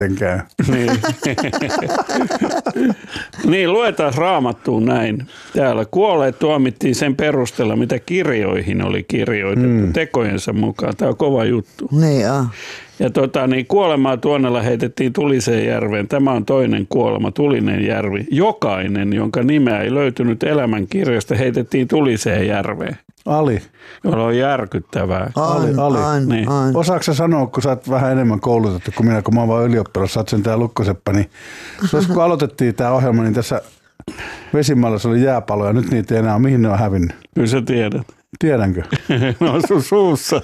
käy. Niin. Niin, luetaan Raamattuun näin. Täällä kuolleet tuomittiin sen perusteella, mitä kirjoihin oli kirjoitettu tekojensa mukaan. Tämä on kova juttu. Niin on. Ja niin kuolemaa tuonnella heitettiin Tuliseen järveen. Tämä on toinen kuolema, Tulinen järvi. Jokainen, jonka nimeä ei löytynyt elämän kirjasta, heitettiin Tuliseen järveen. Ali. Jolla on järkyttävää. Ali. Niin. Osaatko sä sanoa, kun sä oot vähän enemmän koulutettu kuin minä, kun mä oon vaan ylioppilas, sä oot sen tää Lukkoseppä, niin kun aloitettiin tää ohjelma, niin tässä Vesimäellä oli jääpaloja ja nyt niitä ei enää ole. Mihin ne on hävinnyt? Kyllä sä tiedät. Tiedänkö? No on sun suussa.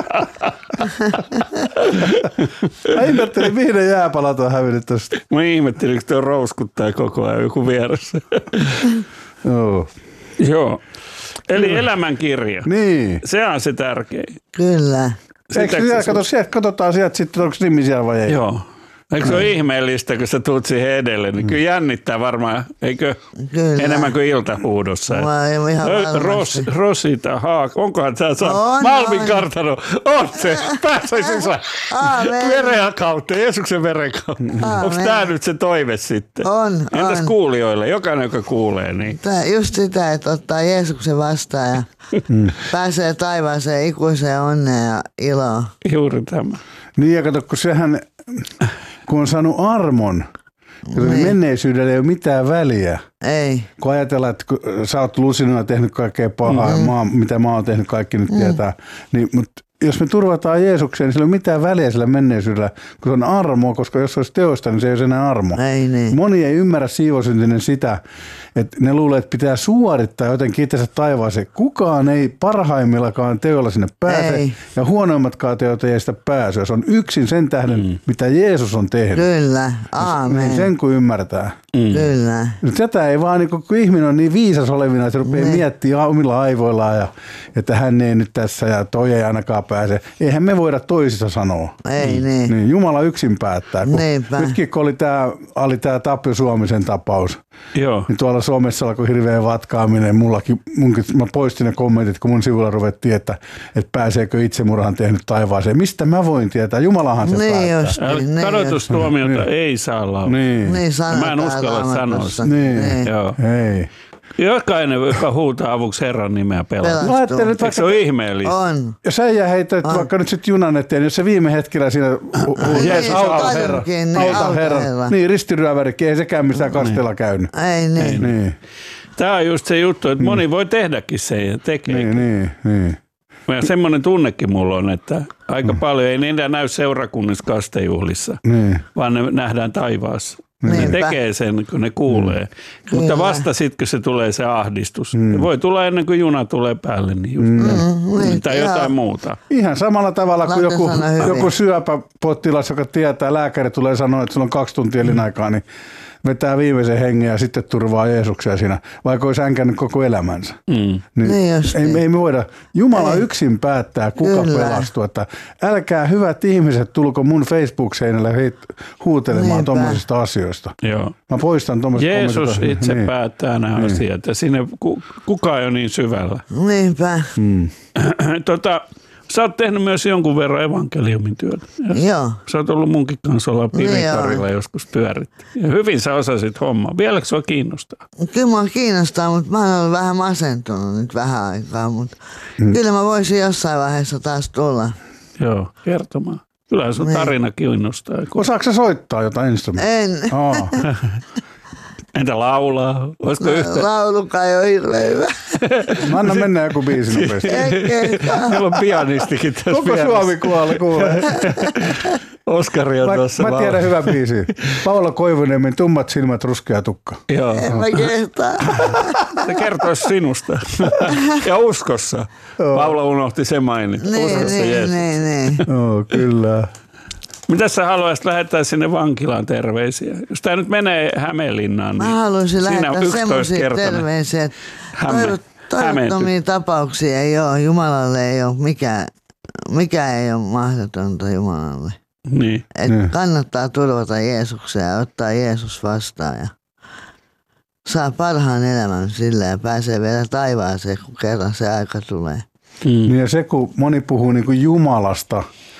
Mä ihmettelin, mihin ne jääpalat on hävinnyt tästä. Mä ihmettelin, kun tuo rouskuttaa koko ajan joku vieressä. Joo. Eli elämänkirja. Niin. Se on se tärkein. Kyllä. Katsotaan sieltä sitten, onko nimi siellä vai ei. Joo. Eikö se ole ihmeellistä, kun sä tuut siihen edelle? Niin kyllä jännittää varmaan, eikö? Kyllä. Enemmän kuin iltahuudossa. Rosita Haak, onkohan sä saanut? Malmin kartano, on se, pääsee sisään. Veren kautta, Jeesuksen veren kautta. Onko tämä nyt se toive sitten? On. Entäs kuulijoille, jokainen joka kuulee? Niin. Tämä just sitä, että ottaa Jeesuksen vastaan ja pääsee taivaaseen ikuiseen onneen ja iloon. Juuri tämä. Niin ja kato, kun sehän, kun on saanut armon, niin menneisyydellä ei ole mitään väliä. Ei. Kun ajatellaan, että kun sä oot Lusinona tehnyt kaikkea pahaa, mitä mä oon tehnyt, kaikki nyt tietää, niin, mutta jos me turvataan Jeesukseen, niin sillä ei ole mitään väliä sillä menneisyydellä, kun se on armoa, koska jos se olisi teosta, niin se ei ole enää armo. Ei niin. Moni ei ymmärrä siivosyntinen sitä, että ne luulee, että pitää suorittaa jotenkin itsensä taivaaseen. Kukaan ei parhaimmillakaan teolla sinne pääse, ei. Ja huonoimmatkaan teot ei sitä pääse. Se on yksin sen tähden, mitä Jeesus on tehnyt. Kyllä, aamen. Niin sen kun ymmärtää. Kyllä. Tätä ei vaan, kun ihminen on niin viisas olevina, että se rupeaa miettimään omilla aivoillaan, ja, että hän ei nyt tässä ja toi ei ainakaan pääse. Eihän me voida toisissa sanoa. Ei niin. Jumala yksin päättää. Nytkin kun oli tämä Tapio Suomisen tapaus, niin tuolla Suomessa alkoi hirveä vatkaaminen. Mä poistin ne kommentit, kun mun sivulla ruvettiin, että pääseekö itsemurhan tehnyt taivaaseen. Mistä mä voin tietää? Jumalahan se päättää. Kadotustuomiota ei saa laulaa. Niin mä en uskalla sanoa sitä. Niin. Joo. Ei. Jokainen, joka huutaa avuksi Herran nimeä pelastuu. Eikö se ole ihmeellistä? On. Jos sä heittänyt vaikka nyt sitten junan eteen, jos se viime hetkellä siinä auta Herra. Niin, ristiryövärikin, ei sekään mistään kastella käynyt. Ei niin. Tämä on just se juttu, että moni voi tehdäkin sen ja tekee. Niin. Ja semmoinen tunnekin mulla on, että aika paljon ei niitä näy seurakunnissa kastejuhlissa, vaan ne nähdään taivaassa. Ne tekee sen, kun ne kuulee. Mutta vasta sitten, kun se tulee se ahdistus. Voi tulla ennen kuin juna tulee päälle, niin just tai jotain muuta. Ihan samalla tavalla kuin joku syöpäpotilas, joka tietää, lääkäri tulee sanoa, että sulla on 2 tuntia elinaikaa, niin vetää viimeisen hengen ja sitten turvaa Jeesuksia siinä, vaikka olisi änkännyt koko elämänsä. Ei me voida. Jumala yksin päättää, kuka pelastuu. Että älkää hyvät ihmiset tulko mun Facebook-seinälle huutelemaan tuommoisista asioista. Joo. Mä poistan tuommoiset kommentit. Jeesus itse päättää nämä asiat ja sinne kukaan ei ole niin syvällä. Niinpä. Sä oot tehnyt myös jonkun verran evankeliumin työtä. Joo. Sä oot ollut munkin kanssa olla Pimitorilla joskus pyöritti. Ja hyvin sä osasit hommaa. Vieläkö sua kiinnostaa? Kyllä mua kiinnostaa, mutta mä oon ollut vähän masentunut nyt vähän aikaa. Mutta kyllä mä voisin jossain vaiheessa taas tulla. Joo, kertomaan. Kyllä sun tarina kiinnostaa. Osaatko sä soittaa jotain instrumenttia? En. Entä laulaa? Olisiko yhtä? Laulukaan ei ole hirveän hyvä. Anna mennä joku biisi nopeasti. Meillä on pianistikin tässä Koko Suomi kuulee. Oskari on tuossa. Mä tiedän hyvän biisi. Paula Koivuniemen Tummat silmät, ruskea tukka. Joo. En mä kehtaa. Se kertoisi sinusta. Ja uskossa. Paula unohti sen mainit. Uskossa Jeesus. Niin. Kyllä. Mitä sä haluaisit lähettää sinne vankilaan terveisiä? Jos tää nyt menee Hämeenlinnaan, niin mä haluaisin lähettää semmoisia terveisiä, että toivottomia tapauksia ei ole. Jumalalle ei ole mikä ei ole mahdotonta Jumalalle. Niin. Kannattaa turvata Jeesuksen ja ottaa Jeesus vastaan ja saa parhaan elämän sillä ja pääsee vielä taivaaseen, kun kerran se aika tulee. Ja se, kun moni puhuu niin kuin Jumalasta,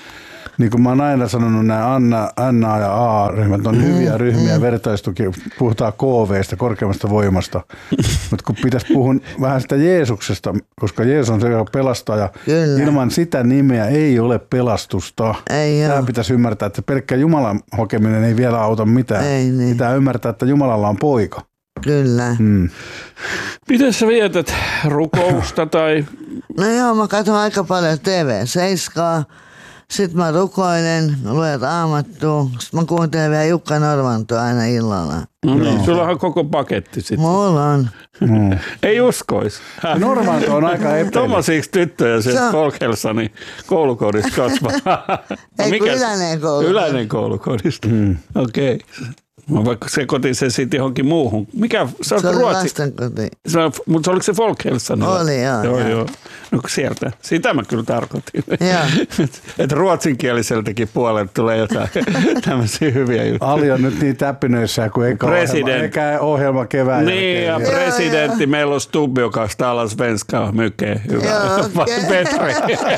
niin kuin mä oon aina sanonut, nämä Anna ja A-ryhmät on hyviä ryhmiä, vertaistuki, puhutaan KV:stä, korkeammasta voimasta. Mutta kun pitäisi puhua vähän sitä Jeesuksesta, koska Jeesus on se, joka pelastaa ja ilman sitä nimeä ei ole pelastusta. Tämä pitäisi ymmärtää, että pelkkä Jumalan hokeminen ei vielä auta mitään. Niin. Pitää ymmärtää, että Jumalalla on poika. Kyllä. Miten sä vietät rukousta tai? No joo, mä katson aika paljon TV7. Sitten mä rukoilen, luen Raamattua. Sitten mä kuuntelen vielä Jukka Norvantoa aina illalla. No niin, sulla on koko paketti sitten. Mulla on. Ei uskois. Normanto on aika epäily. Tommosiksi tyttöjä se Folkhälsanin koulukodissa kasvaa. Ei kun Yläinen koulukodista. Yläinen koulukodista. Okei. Vaikka sekoitin sen sitten johonkin muuhun. Mikä? Se on Ruotsi. Lastenkoti. Mutta oliko se Folkhälsanilla? Oli, joo. No sieltä. Sitä mä kyllä tarkoitin. Että ruotsinkieliseltäkin puolelta tulee jotain tämmöisiä hyviä juttuja. Ali on nyt niin täppinöissä kuin eikä ohjelma kevään niin, ja presidentti meillä on Stubb, joka talar svenska mycket. Hyvä. Petri.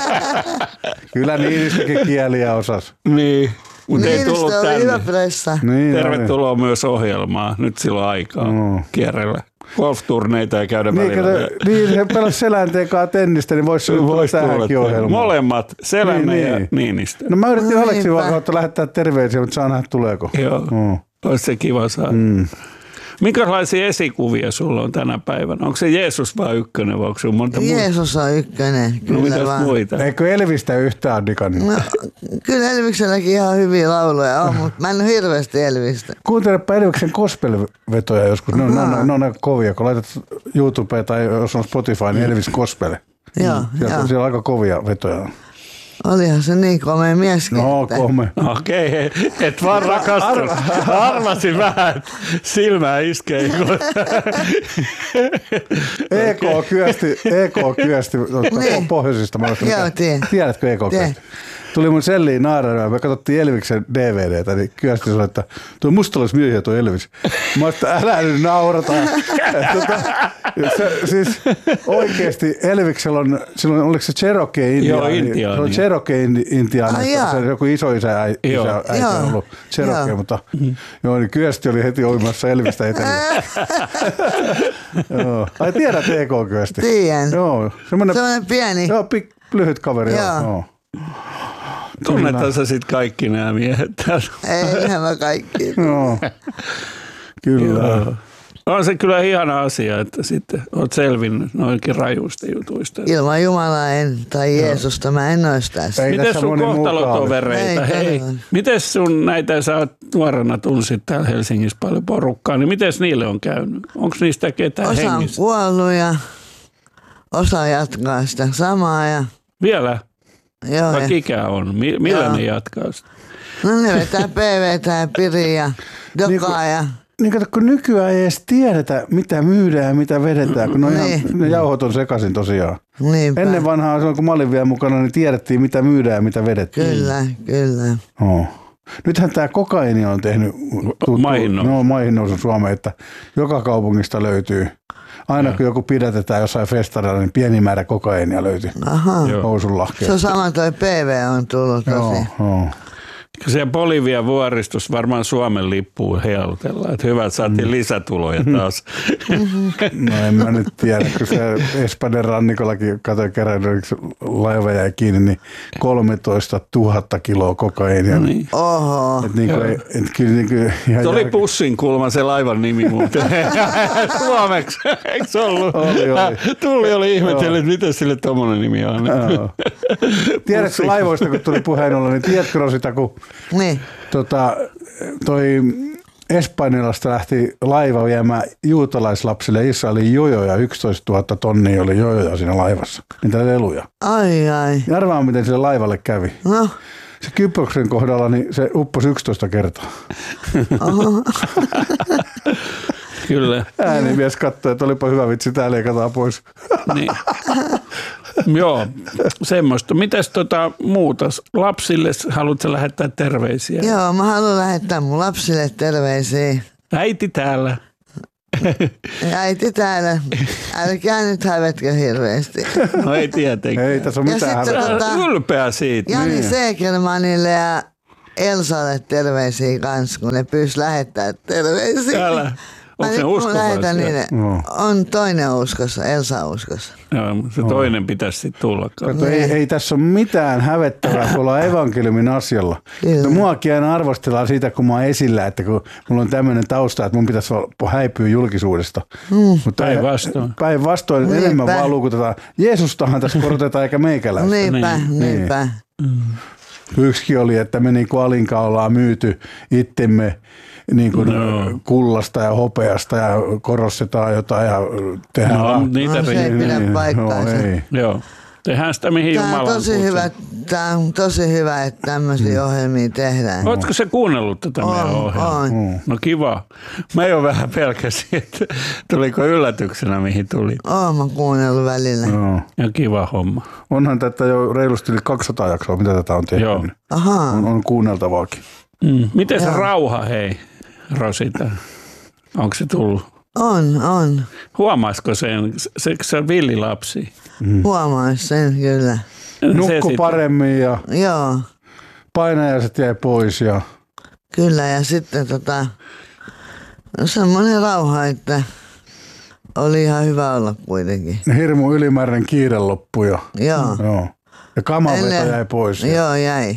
Kyllä Niinistökin kieliä osas. Niin. Mutta ei tullut tänne. Hyvä pressa. Niin, tervetuloa myös ohjelmaan. Nyt silloin aikaa kierrellä. Golf-turneita ja käydä välillä. Niin, se pelasi Selänteen kanssa tennistä, niin voisi tulla tähänkin ohjelmaan. Molemmat, Selänne ja Niinistö. No mä yritin Aleksi kautta lähettää terveisiä, mutta saa nähdä tuleeko. Joo, olisi se kiva saada. Minkälaisia esikuvia sulla on tänä päivänä? Onko se Jeesus vai ykkönen vai onko se monta muuta? Jeesus on ykkönen, kyllä no, mitäs vaan. muita? Eikö Elvistä yhtään digannut? No, kyllä Elvikselläkin ihan hyviä lauluja on, mutta mä en ole hirveästi Elvistä. Kuuntelepa Elviksen gospel-vetoja joskus. Ne on aika kovia, kun laitat YouTubeen tai jos on Spotify, niin Elvis gospel. Joo. Siellä on aika kovia vetoja. Olihan se niin komea mieskin. No, komea. Okei, et vaan rakastunut. Arvasin vähän, että silmää iskee. EK kyösti niin. pohjoisista. Joo, tiedätkö EK kyösti? Tuli mun selliin naarana, me katsottiin Elviksen DVDtä, niin kyösti sanoi, että tuo mustalaisen miehiä tuo Elvis. Mä oon, että älä nyt naurata. Siis oikeesti Elviksellä on, silloin oliko se Cherokee-intiaani? Joo, intiaani. Se on Cherokee-intiaani, se on joku isoisä äiti on ollut Cherokee, mutta joo, niin kyösti oli heti oimassa Elvistä etelään. Ai tiedät EK-kyösti? Tiedän. Joo, semmoinen pieni. Joo, lyhyt kaveri. Joo. Tunnetaan sä sit kaikki nämä miehet täällä? Eihän mä kaikki. No, kyllä. Joo. On se kyllä ihana asia, että sitten olet selvinnyt noinkin rajuista jutuista. Ilman Jumalaa tai Jeesusta mä en olisi tässä. Miten sun kohtalotovereita? Miten sun näitä, sä oot nuorena tunsit täällä Helsingissä paljon porukkaa, niin miten niille on käynyt? Onko niistä ketään hengissä? Osa on kuollut ja osa jatkaa sitä samaa. Ja... Vielä? Joo. Vaikka ikä on. Millä ne jatkaa sitä? No ne vetää PVtä ja Piri ja Dokaa ja... Niin kato, kun nykyään ei edes tiedetä, mitä myydään ja mitä vedetään, kun ne jauhot on sekaisin tosiaan. Niinpä. Ennen vanhaa, silloin kun mä olin vielä mukana, niin tiedettiin, mitä myydään ja mitä vedettiin. Kyllä. Nythän tämä kokaini on tehnyt maihin nousun Suomeen, että joka kaupungista löytyy. Aina kun joku pidätetään jossain festarilla, niin pieni määrä kokainia löytyy housunlahkeesta. Se on sama toi PV on tullut tosi. Joo. Siellä Bolivian vuoristus varmaan Suomen lippuun heilutellaan, että hyvä, että saatiin lisätuloja taas. No en mä nyt tiedä, kun se Espanjan rannikollakin katsoin kerran, laiva jäi kiinni, niin 13 000 kiloa kokainia. No niin. Oho. Se oli Pussin kulma se laivan nimi muuten. Suomeksi, eikö ollut? Oli. Tulli oli ihmetellyt, että miten sille tommonen nimi on. Tiedätkö laivoista, kun tuli puheen olla, niin tiedätkö sitä, kun toi Espanjalasta lähti laiva viemään juutalaislapsille Israelin jojoja, 11 000 tonnia oli jojoja siinä laivassa, niitä leluja. Ai. Ja arvaa, miten sille laivalle kävi. No. Se Kyproksen kohdalla, niin se upposi 11 kertaa. Kyllä. Äänimies katsoi, että olipa hyvä vitsi, tää leikataan pois. Niin. Joo, semmoista. Mitäs muuta? Lapsille haluatko lähettää terveisiä? Joo, mä haluan lähettää mun lapsille terveisiä. Äiti täällä. Äiti täällä. Älkää nyt hävetkö hirveästi. No ei tietenkään. Ei tässä ole mitään hävetkää. Ylpeä siitä. Jani niin. Segermanille ja Elsalle terveisiä kanssa, kun ne pyys lähettää terveisiä. Älä. Onko se uskovaisia? On toinen uskossa, Elsa uskossa. Joo, se toinen pitäisi sitten tulla. Ei tässä ole mitään hävettävää tuolla evankeliumin asialla. No, muakin aina arvostellaan siitä, kun mä oon esillä, että kun mulla on tämmöinen tausta, että mun pitäisi häipyä julkisuudesta. Mutta päinvastoin enemmän vaan lukutetaan. Jeesustahan tässä korotetaan eikä meikäläistä. Niinpä. Yksikin oli, että me niin kuin Alinka ollaan myyty itsemme niin kuin kullasta ja hopeasta ja korostetaan jotain ja tehdään. Se ei pidä paikkaansa. Joo. Tehdään sitä mihin Jumala on Tämä on tosi hyvä, että tämmöisiä ohjelmia tehdään. Oletko se kuunnellut tätä meidän ohjelmaa? On. No kiva. Mä jo vähän pelkäsin, että tuliko yllätyksenä mihin tuli. Oon mä kuunnellut välillä. Ja kiva homma. Onhan tätä jo reilusti yli 200 jaksoa, mitä tätä on tehty. Joo. On kuunneltavaakin. Miten se rauha, hei, Rosita? Onko se tullut? On. Huomaisiko sen? Se on villilapsi. Huomais sen kyllä. Nukku paremmin ja joo. Painajaiset jäi pois. Ja kyllä ja sitten semmoinen rauha, että oli ihan hyvä olla kuitenkin. Hirmu ylimääräinen kiire loppui jo. Joo. Ja kamaveto jäi pois. Joo, jäi.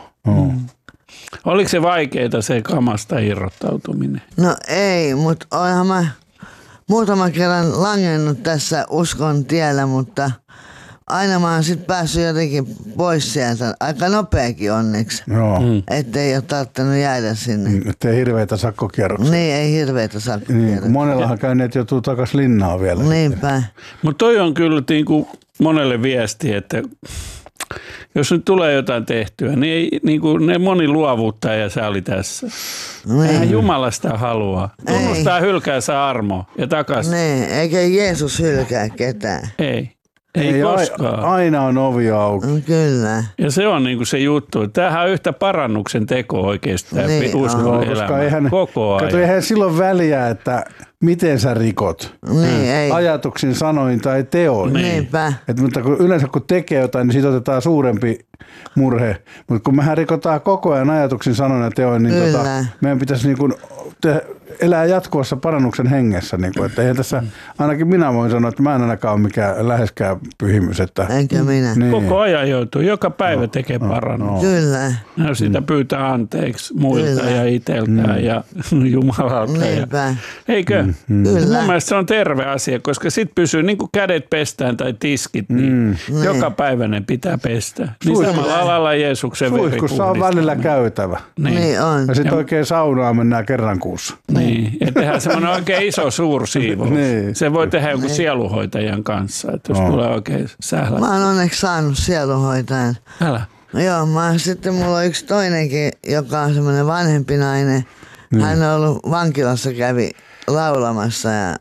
Oliko se vaikeaa se kamasta irrottautuminen? No ei, mutta olenhan mä muutaman kerran langennut tässä uskon tiellä, mutta aina mä oon sitten päässyt jotenkin pois sieltä. Aika nopeakin onneksi. Joo. Ettei ole tarttunut jäädä sinne. Ettei hirveitä sakkokierroksia. Niin, ei hirveitä sakkokierroksia. Niin, monellahan käyneet joutuu takaisin linnaan vielä. Niinpä. Mutta toi on kyllä niinku monelle viesti, että jos nyt tulee jotain tehtyä, niin ne moni luovuttaa ja sä oli tässä. Eihän Jumala sitä haluaa. Tunnustaa hylkäänsä armo ja takaisin. Niin, eikä Jeesus hylkää ketään. Ei koskaan. Aina on ovi auki. Kyllä. Ja se on niinku se juttu. Tämähän on yhtä parannuksen teko oikeasti. Niin uskon elämä. Koko ajan. Eihän silloin väliä, että miten sä rikot. Ajatuksin, sanoin tai teoin. Niinpä. Mutta yleensä kun tekee jotain, niin siitä otetaan suurempi murhe. Mutta kun mehän rikotaan koko ajan ajatuksin, sanoin ja teoin, niin meidän pitäisi niin kuin elää jatkuvassa parannuksen hengessä. Niin kuin, että eihän tässä, ainakin minä voin sanoa, että mä en ainakaan ole mikään läheskään pyhimys. Että, enkä minä. Niin. Koko ajan joutuu. Joka päivä tekee parannus. Kyllä. Ja sitä pyytää anteeksi muilta ja itseltään ja Jumalalta. Niinpä. Eikö? Kyllä. Mun mielestä se on terve asia, koska sit pysyy niin kuin kädet pestään tai tiskit, niin joka päivä ne pitää pestä. Niin samalla alalla Jeesuksen veri puhdistaa. Suihkussa on välillä käytävä. Niin on. Ja sitten oikein saunaan mennään kerran kuussa. Niin, ja tehdään semmoinen oikein iso suursiivous. Niin. Se voi tehdä jonkun sieluhoitajan kanssa, että jos tulee oikein sählä. Mä oon onneksi saanut sieluhoitajan. Älä. Joo, sitten mulla on yksi toinenkin, joka on semmoinen vanhempi nainen. Hän on ollut vankilassa, kävi laulamassa ja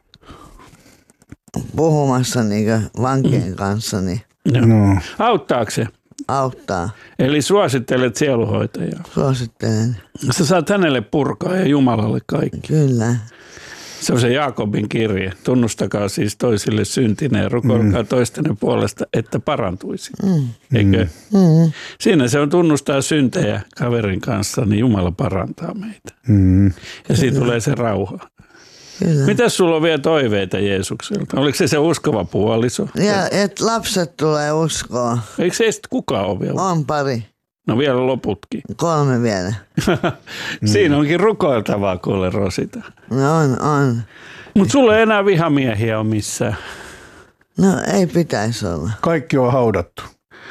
puhumassa niin vankien kanssa. Niin auttaako se? Auttaa. Eli suosittelet sieluhoitajaa? Suosittelen. Sä saat hänelle purkaa ja Jumalalle kaikki. Kyllä. Se on se Jaakobin kirje. Tunnustakaa siis toisille syntineen, rukoilkaa toistenne puolesta, että parantuisi. Eikö? Siinä se on tunnustaa syntejä kaverin kanssa, niin Jumala parantaa meitä. Ja siitä tulee se rauha. Kyllä. Mitäs sulla on vielä toiveita Jeesukselta? Oliko se uskova puoliso? Ja että lapset tulee uskoa. Eikö se sitten kukaan ole vielä? On pari. No vielä loputkin. 3 vielä. Siinä onkin rukoiltavaa kuule Rosita. No on. Mutta sulla ei enää vihamiehiä ole missään. No ei pitäisi olla. Kaikki on haudattu.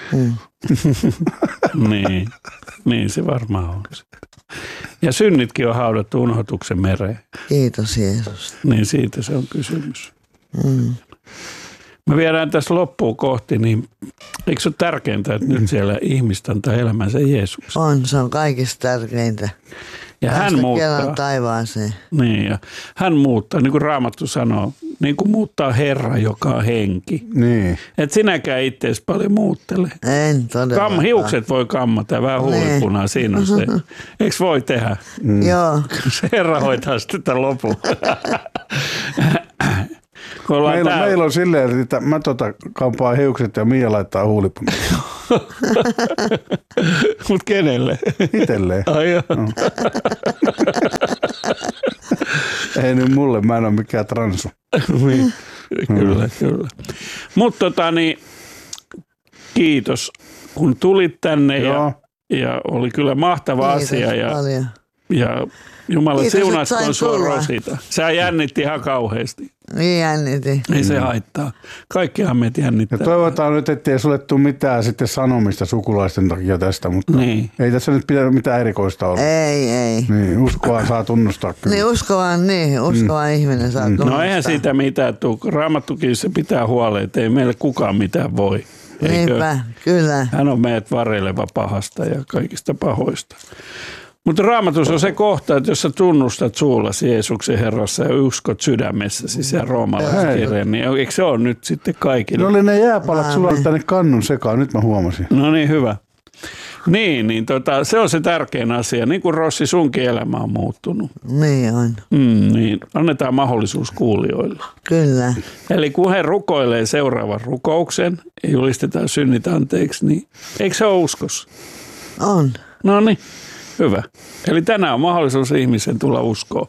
Niin se varmaan on. Ja synnitkin on haudattu unohtuksen mereen. Kiitos Jeesus. Niin siitä se on kysymys. Me viedään tässä loppuun kohti, niin eikö se ole tärkeintä, että nyt siellä ihmiset antaa elämänsä Jeesukseen? On, se on kaikista tärkeintä. Ja hän muuttaa. Taivaaseen. Niin, ja hän muuttaa, niin kuin Raamattu sanoo, niin kuin muuttaa Herra, joka on henki. Niin. Et sinäkään itseäsi paljon muuttele. En todellakaan. Hiukset voi kammata ja vähän huulipunaa, siinä on se. Eikö voi tehdä? Joo. Se Herra hoitaa sitten lopun. Meillä on silleen, että mä kampaan hiukset ja Mia laittaa huulipunat. Mut kenelle? Itselleen. Ai joo. No. Ei nyt mulle, mä en ole mikään transu. Kyllä. Mutta kiitos kun tulit tänne ja oli kyllä mahtava asia. Ja Jumala siunatkoon sua Rosita. Sä jännitti ihan kauheasti. Niin jännitti. Ei se haittaa. Kaikkihan meitä jännittää. Ja toivotaan nyt, ettei sulle tule mitään sitten sanomista sukulaisten takia tästä, mutta ei tässä nyt pidä mitään erikoista olla. Ei. Niin, uskoa saa tunnustaa kyllä. Niin, uskova ihminen saa tunnustaa. No eihän siitä mitään tule. Raamattukin se pitää huoleen, että ei meille kukaan mitään voi. Niinpä, kyllä. Hän on meidät vareleva pahasta ja kaikista pahoista. Mutta Raamatussa on se kohta, että jos sä tunnustat suullasi Jeesuksen Herrassa ja uskot sydämessäsi sen roomalaiskirjan, niin eikö se ole nyt sitten kaikille? No oli ne jääpalat sulla tänne kannun sekaan, nyt mä huomasin. No niin, hyvä. Niin, se on se tärkein asia. Niin kuin Rossi, sunkin elämä on muuttunut. Niin on. Niin, annetaan mahdollisuus kuulijoille. Kyllä. Eli kun he rukoilee seuraavan rukouksen ja julistetaan synnit anteeksi, niin eikö se ole uskossa? On. No niin. Hyvä. Eli tänään on mahdollisuus ihmisen tulla uskoon.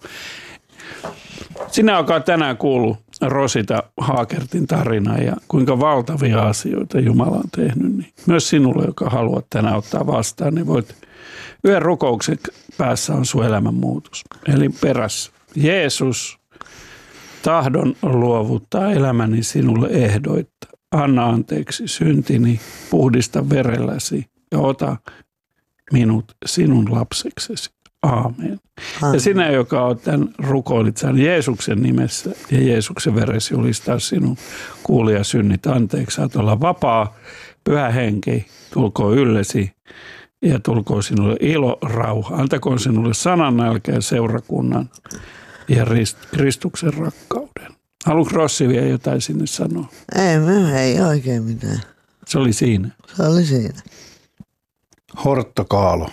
Sinä, joka tänään kuullut Rosita Haakertin tarina ja kuinka valtavia asioita Jumala on tehnyt, niin myös sinulle, joka haluat tänään ottaa vastaan, niin voit yhden rukouksen päässä on sun elämänmuutos. Eli perässä. Jeesus, tahdon luovuttaa elämäni sinulle ehdoitta. Anna anteeksi syntini, puhdista verelläsi ja ota minut sinun lapseksesi. Aamen. Ja sinä, joka olet tämän rukoilit sen Jeesuksen nimessä ja Jeesuksen veressä julistaa sinun kuulija synnit anteeksi. Saat olla vapaa, Pyhä Henki, tulkoon yllesi ja tulkoon sinulle ilo, rauha. Antakoon sinulle sanannälkä ja seurakunnan ja Kristuksen rakkauden. Haluatko Rossi vielä jotain sinne sanoa? Ei oikein mitään. Se oli siinä. Se oli siinä. Hortto Kaalo.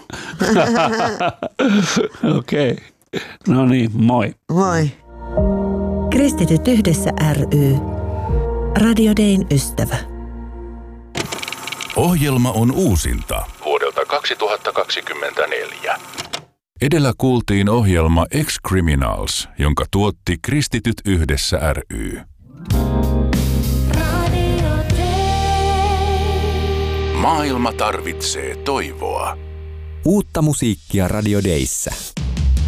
Okei. No niin, moi. Moi. Kristityt yhdessä ry. Radio Dayn ystävä. Ohjelma on uusinta vuodelta 2024. Edellä kuultiin ohjelma Ex-Criminals, jonka tuotti Kristityt yhdessä ry. Maailma tarvitsee toivoa. Uutta musiikkia Radio Dayssä.